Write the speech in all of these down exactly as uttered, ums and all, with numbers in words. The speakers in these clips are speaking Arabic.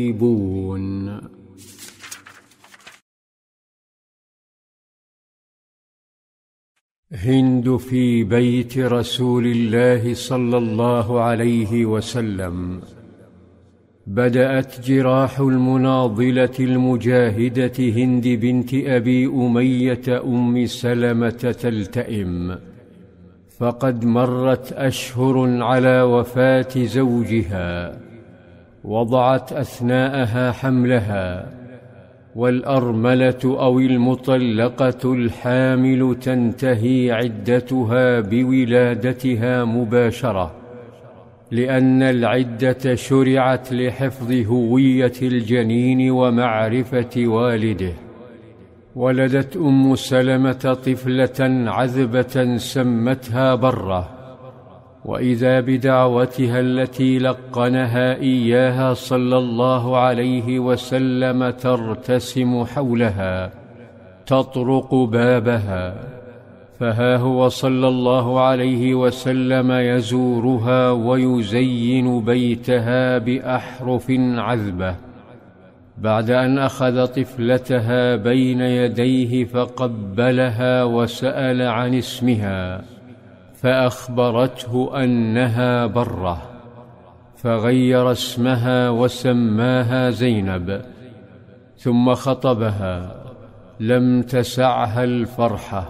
بون هند في بيت رسول الله صلى الله عليه وسلم. بدأت جراح المناضلة المجاهدة هند بنت أبي أمية أم سلمة تلتئم، فقد مرت أشهر على وفاة زوجها، وضعت أثناءها حملها، والأرملة أو المطلقة الحامل تنتهي عدتها بولادتها مباشرة، لأن العدة شرعت لحفظ هوية الجنين ومعرفة والده. ولدت أم سلمة طفلة عذبة سمتها برة، وإذا بدعوتها التي لقنها إياها صلى الله عليه وسلم ترتسم حولها تطرق بابها، فها هو صلى الله عليه وسلم يزورها ويزين بيتها بأحرف عذبة، بعد أن أخذ طفلتها بين يديه فقبلها وسأل عن اسمها، فأخبرته أنها برة، فغير اسمها وسماها زينب، ثم خطبها. لم تسعها الفرحة،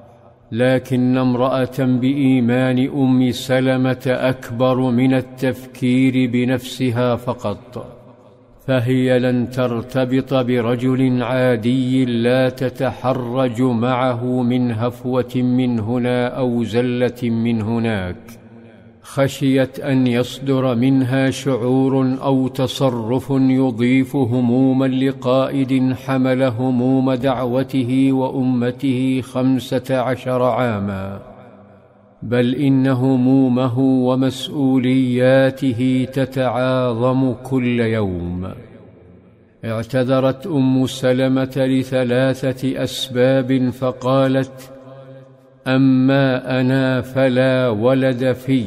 لكن امرأة بإيمان أم سلمة أكبر من التفكير بنفسها فقط، فهي لن ترتبط برجل عادي لا تتحرج معه من هفوة من هنا أو زلة من هناك، خشيت أن يصدر منها شعور أو تصرف يضيف هموما لقائد حمل هموم دعوته وأمته خمسة عشر عاما، بل إن همومه ومسؤولياته تتعاظم كل يوم. اعتذرت أم سلمة لثلاثة أسباب، فقالت: أما أنا فلا ولد في،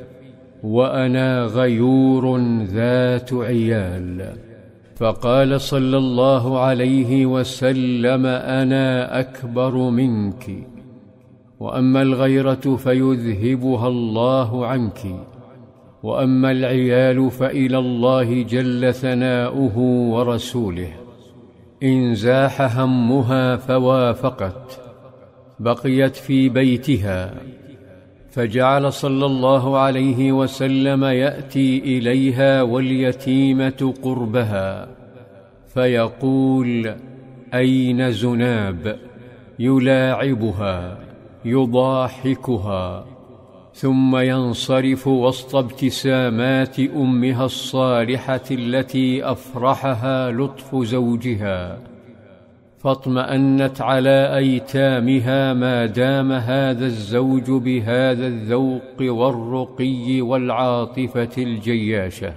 وأنا غيور ذات عيال. فقال صلى الله عليه وسلم: أنا أكبر منك، وأما الغيرة فيذهبها الله عنك، وأما العيال فإلى الله جل ثناؤه ورسوله. إن زاح همها فوافقت، بقيت في بيتها، فجعل صلى الله عليه وسلم يأتي إليها واليتيمة قربها، فيقول: أين زناب؟ يلاعبها يضاحكها، ثم ينصرف وسط ابتسامات أمها الصالحة التي أفرحها لطف زوجها، فاطمأنت على أيتامها ما دام هذا الزوج بهذا الذوق والرقي والعاطفة الجياشة.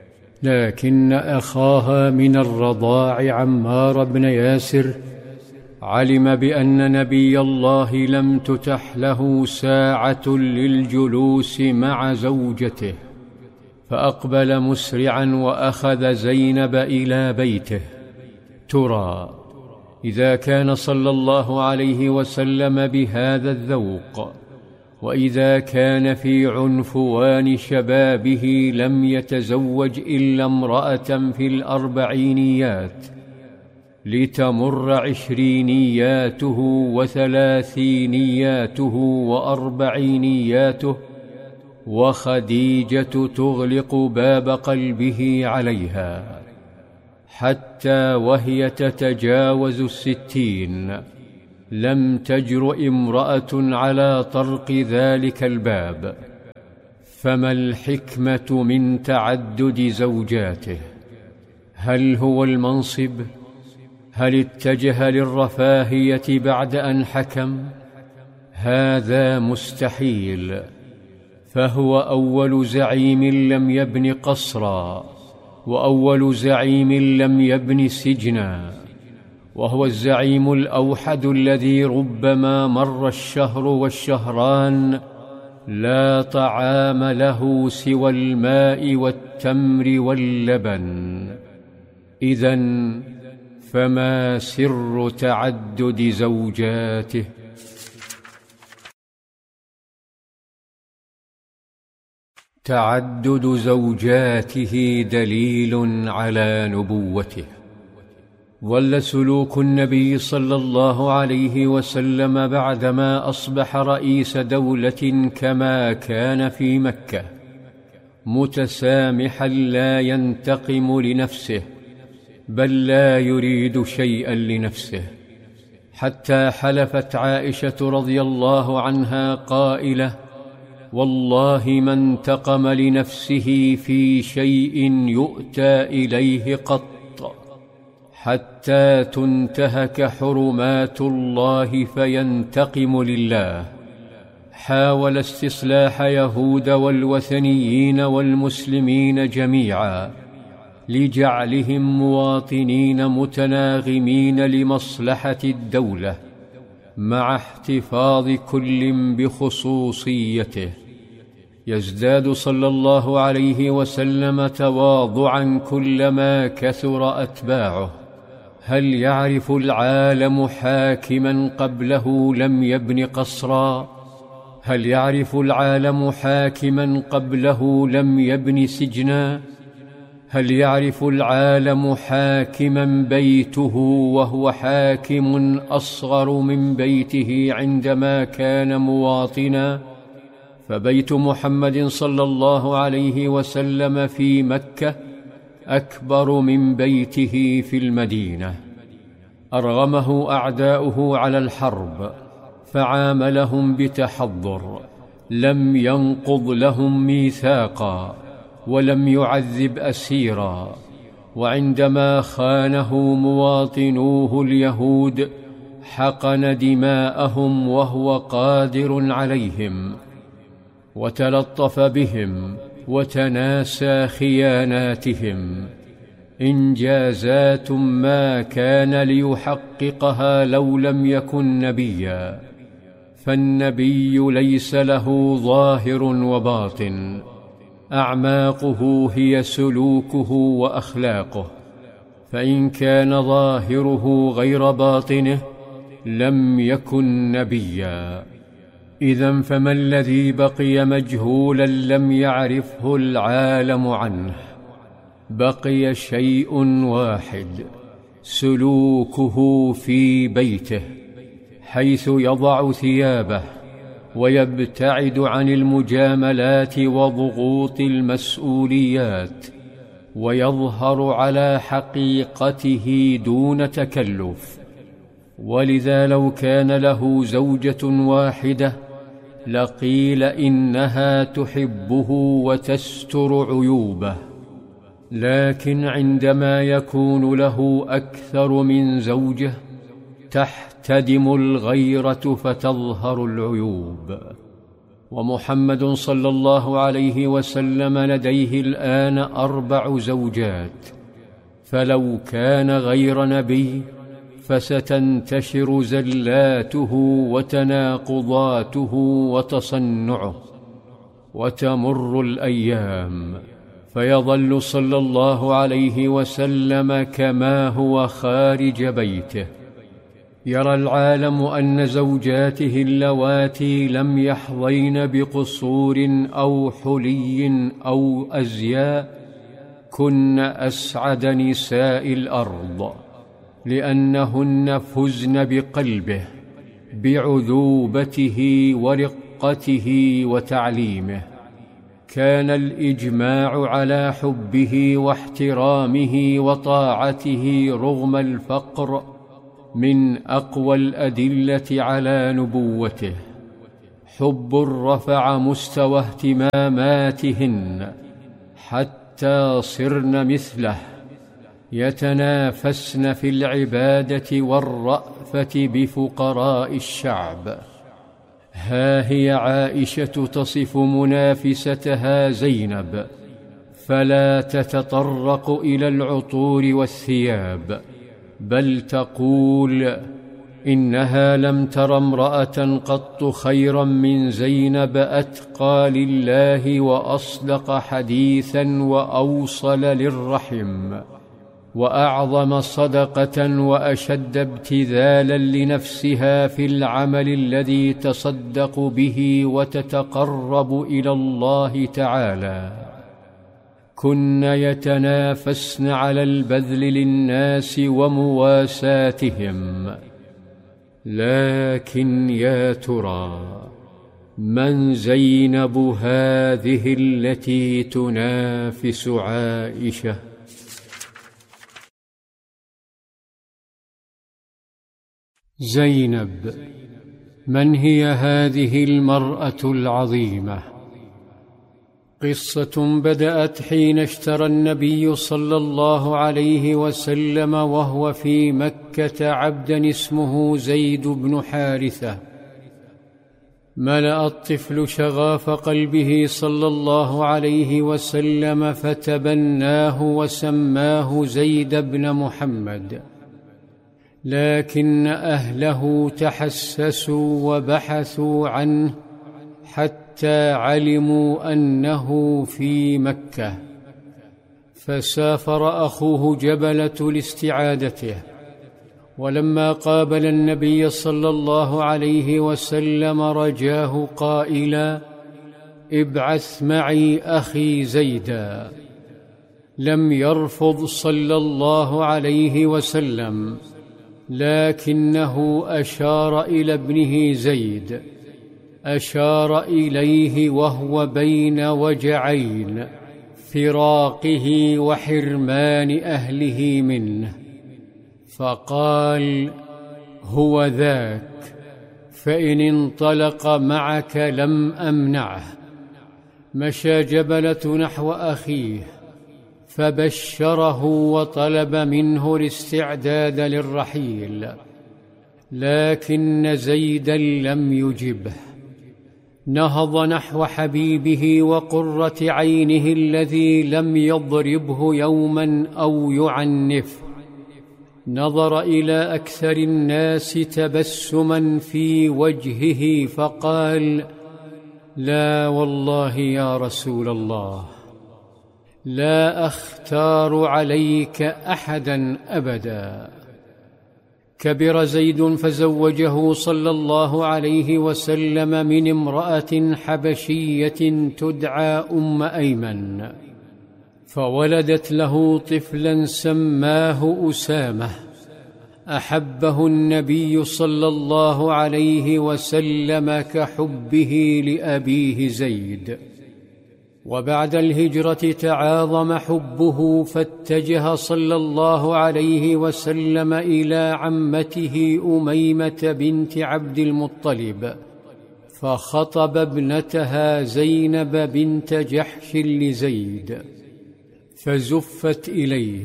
لكن أخاها من الرضاع عمار بن ياسر علم بأن نبي الله لم تتح له ساعة للجلوس مع زوجته، فأقبل مسرعا وأخذ زينب إلى بيته. ترى إذا كان صلى الله عليه وسلم بهذا الذوق، وإذا كان في عنفوان شبابه لم يتزوج إلا امرأة في الأربعينيات، لتمر عشرينياته وثلاثينياته وأربعينياته، وخديجة تغلق باب قلبه عليها، حتى وهي تتجاوز الستين لم تجرؤ امرأة على طرق ذلك الباب. فما الحكمة من تعدد زوجاته؟ هل هو المنصب؟ هل اتجه للرفاهية بعد أن حكم؟ هذا مستحيل، فهو أول زعيم لم يبن قصرا، وأول زعيم لم يبن سجنا، وهو الزعيم الأوحد الذي ربما مر الشهر والشهران لا طعام له سوى الماء والتمر واللبن. إذن فما سر تعدد زوجاته؟ تعدد زوجاته دليل على نبوته. ظل سلوك النبي صلى الله عليه وسلم بعدما أصبح رئيس دولة كما كان في مكة متسامحا، لا ينتقم لنفسه بل لا يريد شيئا لنفسه، حتى حلفت عائشة رضي الله عنها قائلة: والله ما انتقم لنفسه في شيء يؤتى إليه قط حتى تنتهك حرمات الله فينتقم لله. حاول استصلاح يهود والوثنيين والمسلمين جميعا لجعلهم مواطنين متناغمين لمصلحة الدولة، مع احتفاظ كل بخصوصيته. يزداد صلى الله عليه وسلم تواضعا كلما كثر أتباعه. هل يعرف العالم حاكما قبله لم يبن قصرا؟ هل يعرف العالم حاكما قبله لم يبن سجنا؟ هل يعرف العالم حاكما بيته وهو حاكم أصغر من بيته عندما كان مواطنا؟ فبيت محمد صلى الله عليه وسلم في مكة أكبر من بيته في المدينة. أرغمه أعداؤه على الحرب فعاملهم بتحضر، لم ينقض لهم ميثاقا ولم يعذب أسيرا، وعندما خانه مواطنوه اليهود حقن دماءهم وهو قادر عليهم، وتلطف بهم وتناسى خياناتهم. إنجازات ما كان ليحققها لو لم يكن نبيا، فالنبي ليس له ظاهر وباطن، أعماقه هي سلوكه وأخلاقه، فإن كان ظاهره غير باطنه لم يكن نبيا. إذن فما الذي بقي مجهولا لم يعرفه العالم عنه؟ بقي شيء واحد: سلوكه في بيته، حيث يضع ثيابه ويبتعد عن المجاملات وضغوط المسؤوليات، ويظهر على حقيقته دون تكلف. ولذا لو كان له زوجة واحدة لقيل إنها تحبه وتستر عيوبه، لكن عندما يكون له أكثر من زوجة تحتدم الغيرة فتظهر العيوب. ومحمد صلى الله عليه وسلم لديه الآن أربع زوجات، فلو كان غير نبي فستنتشر زلاته وتناقضاته وتصنعه، وتمر الأيام فيظل صلى الله عليه وسلم كما هو خارج بيته. يرى العالم أن زوجاته اللواتي لم يحظين بقصور أو حلي أو أزياء كن أسعد نساء الأرض، لأنهن فزن بقلبه، بعذوبته ورقته وتعليمه. كان الإجماع على حبه واحترامه وطاعته رغم الفقر من أقوى الأدلة على نبوته. حب رفع مستوى اهتماماتهن حتى صرن مثله، يتنافسن في العبادة والرأفة بفقراء الشعب. ها هي عائشة تصف منافستها زينب، فلا تتطرق إلى العطور والثياب، بل تقول: إنها لم تر امرأة قط خيرا من زينب، أتقى لله وأصدق حديثا وأوصل للرحم. وأعظم صدقة وأشد ابتذالا لنفسها في العمل الذي تصدق به وتتقرب إلى الله تعالى. كن يتنافسن على البذل للناس ومواساتهم، لكن يا ترى من زينب هذه التي تنافس عائشة؟ زينب، من هي هذه المرأة العظيمة؟ قصة بدأت حين اشترى النبي صلى الله عليه وسلم وهو في مكة عبدا اسمه زيد بن حارثة. ملأ الطفل شغاف قلبه صلى الله عليه وسلم فتبناه وسماه زيد بن محمد، لكن أهله تحسسوا وبحثوا عنه حتى علموا أنه في مكة، فسافر أخوه جبلة لاستعادته. ولما قابل النبي صلى الله عليه وسلم رجاه قائلا: ابعث معي أخي زيدا. لم يرفض صلى الله عليه وسلم، لكنه أشار إلى ابنه زيد، أشار إليه وهو بين وجعين، فراقه وحرمان أهله منه، فقال: هو ذاك، فإن انطلق معك لم أمنعه. مشى جبلة نحو أخيه فبشره وطلب منه الاستعداد للرحيل، لكن زيدا لم يجبه. نهض نحو حبيبه وقرة عينه الذي لم يضربه يوما أو يعنفه. نظر إلى أكثر الناس تبسما في وجهه فقال: لا والله يا رسول الله، لا أختار عليك أحدا أبدا. كبر زيد فزوجه صلى الله عليه وسلم من امرأة حبشية تدعى أم أيمن، فولدت له طفلا سماه أسامة، أحبه النبي صلى الله عليه وسلم كحبه لأبيه زيد. وبعد الهجرة تعاظم حبه، فاتجه صلى الله عليه وسلم إلى عمته أميمة بنت عبد المطلب، فخطب ابنتها زينب بنت جحش لزيد، فزفت إليه.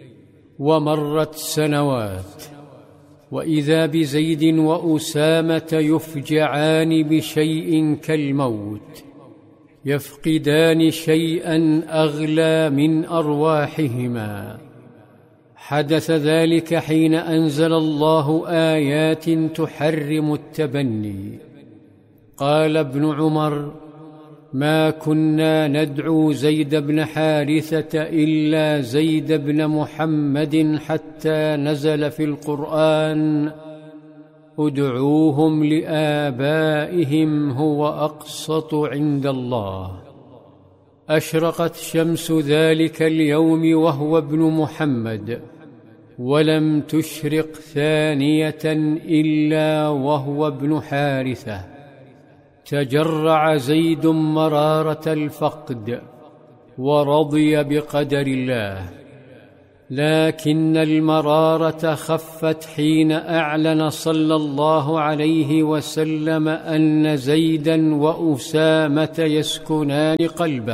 ومرت سنوات، وإذا بزيد وأسامة يفجعان بشيء كالموت، يفقدان شيئا أغلى من أرواحهما. حدث ذلك حين أنزل الله آيات تحرم التبني. قال ابن عمر: ما كنا ندعو زيد بن حارثة إلا زيد بن محمد حتى نزل في القرآن: ادعوهم لآبائهم هو أقسط عند الله. أشرقت شمس ذلك اليوم وهو ابن محمد، ولم تشرق ثانية إلا وهو ابن حارثة. تجرع زيد مرارة الفقد ورضي بقدر الله، لكن المرارة خفت حين أعلن صلى الله عليه وسلم أن زيدا وأسامة يسكنان قلبه،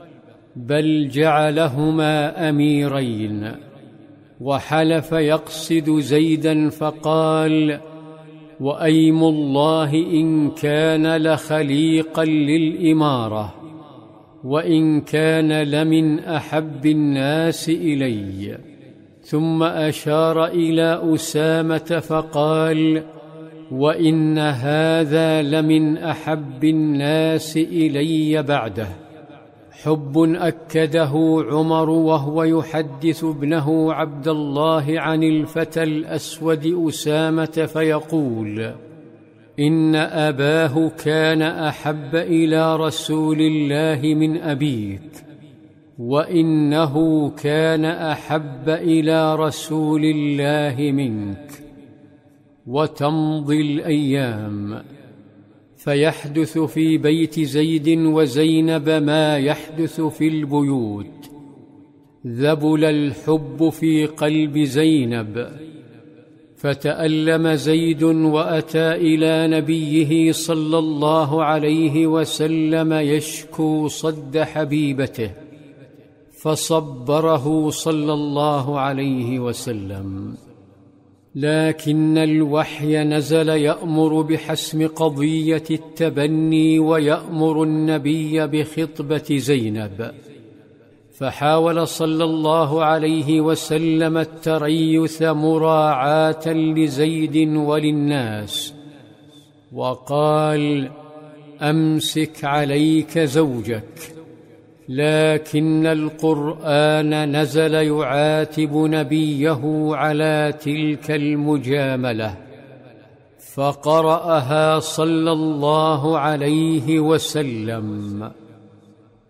بل جعلهما أميرين. وحلف يقصد زيدا فقال: وأيم الله إن كان لخليقا للإمارة، وإن كان لمن أحب الناس إلي. ثم أشار إلى أسامة فقال: وإن هذا لمن أحب الناس إلي بعده. حب أكده عمر وهو يحدث ابنه عبد الله عن الفتى الأسود أسامة فيقول: إن أباه كان أحب إلى رسول الله من أبيك، وإنه كان أحب إلى رسول الله منك. وتمضي الأيام، فيحدث في بيت زيد وزينب ما يحدث في البيوت. ذبل الحب في قلب زينب، فتألم زيد وأتى إلى نبيه صلى الله عليه وسلم يشكو صد حبيبته، فصبره صلى الله عليه وسلم. لكن الوحي نزل يأمر بحسم قضية التبني ويأمر النبي بخطبة زينب، فحاول صلى الله عليه وسلم التريث مراعاة لزيد وللناس، وقال: أمسك عليك زوجك. لكن القرآن نزل يعاتب نبيه على تلك المجاملة، فقرأها صلى الله عليه وسلم: